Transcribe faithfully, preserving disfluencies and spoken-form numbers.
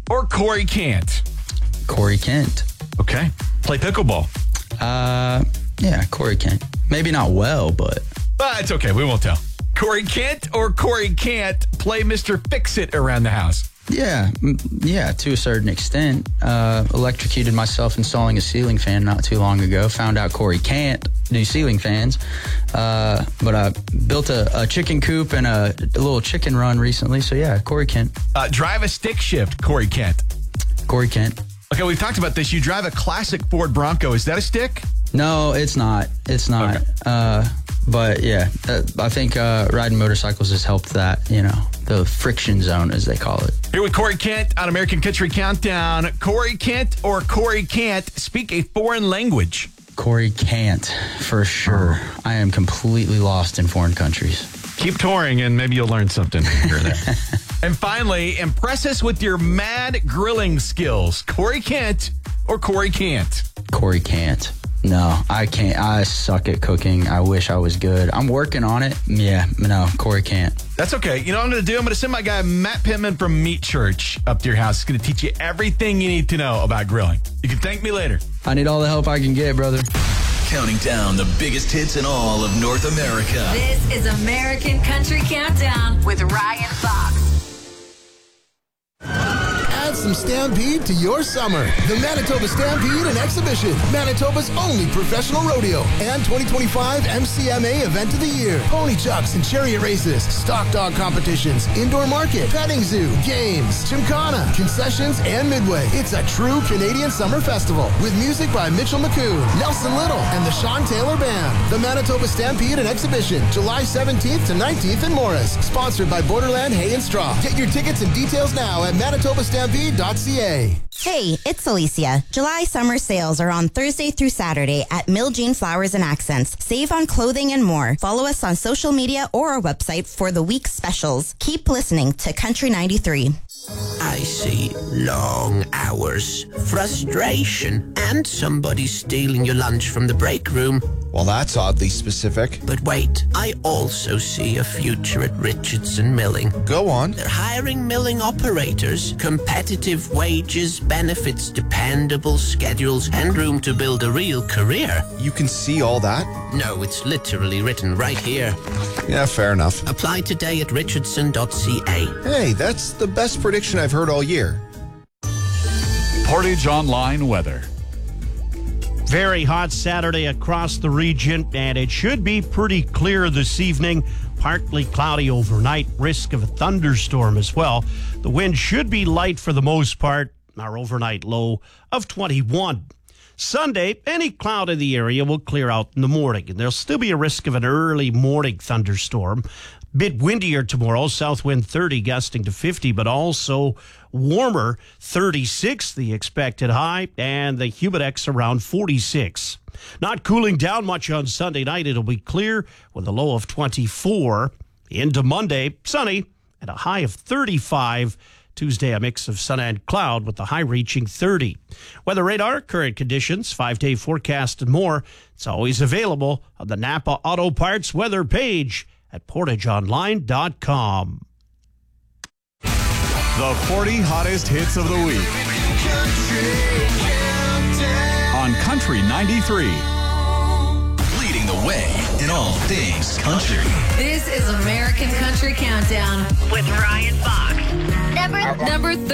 or Corey Kent? Corey Kent. Okay. Play pickleball. Uh, yeah, Corey Kent. Maybe not well, but... But it's okay. We won't tell. Corey Kent or Corey Can't play Mister Fix-It around the house? Yeah, yeah, to a certain extent. Uh, electrocuted myself installing a ceiling fan not too long ago. Found out Corey can't do ceiling fans. Uh, but I built a, a chicken coop and a, a little chicken run recently. So, yeah, Corey Kent. Uh, drive a stick shift, Corey Kent. Corey Kent. Okay, we've talked about this. You drive a classic Ford Bronco. Is that a stick? No, it's not. It's not. Okay. Uh, but, yeah, uh, I think uh, riding motorcycles has helped that, you know, the friction zone, as they call it. Here with Corey Kent on American Country Countdown. Corey Kent or Corey Can't speak a foreign language? Corey can't, for sure. I am completely lost in foreign countries. Keep touring and maybe you'll learn something here or there. And finally, impress us with your mad grilling skills. Corey Kent or Corey Can't? Corey can't. No, I can't. I suck at cooking. I wish I was good. I'm working on it. Yeah, no, Corey can't. That's okay. You know what I'm going to do? I'm going to send my guy Matt Pittman from Meat Church up to your house. He's going to teach you everything you need to know about grilling. You can thank me later. I need all the help I can get, brother. Counting down the biggest hits in all of North America. This is American Country Countdown with Ryan Fox. Add some Stampede to your summer. The Manitoba Stampede and Exhibition, Manitoba's only professional rodeo and twenty twenty-five M C M A Event of the Year. Pony chucks and chariot races, stock dog competitions, indoor market, petting zoo, games, gymkhana, concessions, and midway. It's a true Canadian summer festival with music by Mitchell McCoon, Nelson Little, and the Sean Taylor Band. The Manitoba Stampede and Exhibition, July seventeenth to nineteenth in Morris. Sponsored by Borderland Hay and Straw. Get your tickets and details now at manitoba stampede dot c a. Hey, it's Alicia. July summer sales are on Thursday through Saturday at Mill Jean Flowers and Accents. Save on clothing and more. Follow us on social media or our website for the week's specials. Keep listening to Country ninety-three. I see long hours, frustration, and somebody stealing your lunch from the break room. Well, that's oddly specific. But wait, I also see a future at Richardson Milling. Go on. They're hiring milling operators, competitive wages, benefits, dependable schedules, and room to build a real career. You can see all that? No, it's literally written right here. Yeah, fair enough. Apply today at richardson dot c a. Hey, that's the best prediction I've heard all year. Portage Online weather. Very hot Saturday across the region, and it should be pretty clear this evening. Partly cloudy overnight, risk of a thunderstorm as well. The wind should be light for the most part. Our overnight low of twenty-one. Sunday, any cloud in the area will clear out in the morning, and there'll still be a risk of an early morning thunderstorm. Bit windier tomorrow, south wind thirty, gusting to fifty, but also warmer, thirty-six the expected high, and the humidex around forty-six. Not cooling down much on Sunday night. It'll be clear with a low of twenty-four. Into Monday, sunny and a high of thirty-five. Tuesday, a mix of sun and cloud with the high reaching thirty. Weather radar, current conditions, five-day forecast and more. It's always available on the Napa Auto Parts weather page at portage online dot com. The forty hottest hits of the week on Country ninety-three. Leading the way in all things country. This is American Country Countdown with Ryan Fox. Number number